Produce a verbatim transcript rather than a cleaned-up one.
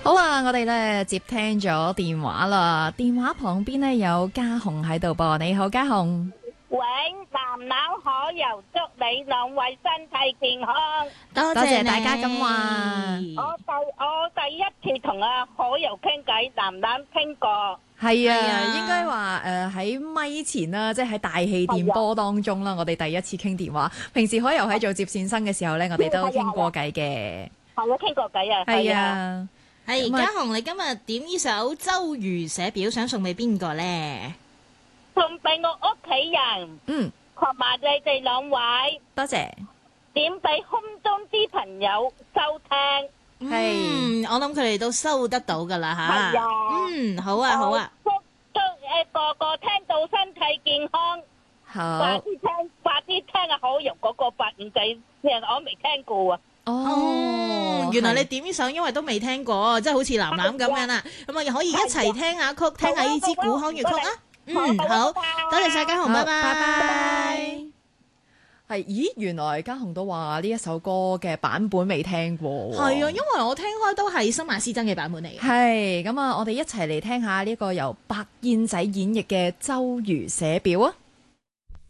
好啦，我哋咧接聽咗電話啦，電話旁邊咧有嘉紅喺度噃。你好，嘉紅。 喂，男男可由祝你兩位身體健康。 多多謝謝大家你咁話。 我第我第一次同阿可由傾偈，男男傾過。 係啊， 係啊應該話誒喺咪前啦，即係喺大氣電波當中啦，我哋第一次傾電話。平時可由喺做接線生嘅時候咧，我哋都傾過偈嘅。 係我傾過偈啊。 係啊， 係咁啊嘉紅，你今日點呢首周瑜寫表，想送俾邊個呢？ 送俾我屋企人， 嗯， 同埋你哋兩位， 多謝。 點俾空中啲朋友收聽。 係嗯，我諗佢哋都收得到噶啦吓。 係啊嗯，好啊，好啊。 祝祝誒個個聽到身體健康。快好啲聽，快啲聽啊！可由嗰個八五仔，我未聽過啊。 哦，原來你係點呢首，因為都未聽過，即係好似藍藍咁樣啦。咁啊，可以一齊聽下曲，聽下呢支古腔粵曲啊。嗯，好，多謝晒嘉紅， 好拜拜， 拜拜。係，咦？原來嘉紅都話呢一首歌嘅版本未聽過喎。 係啊，因為我聽開都係新馬師曾嘅版本嚟嘅。 係咁啊！我哋一齊嚟聽下呢個由白燕仔演繹嘅《周瑜寫表》啊！